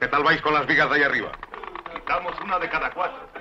tal vais con las vigas de ahí arriba? Quitamos una de cada 4.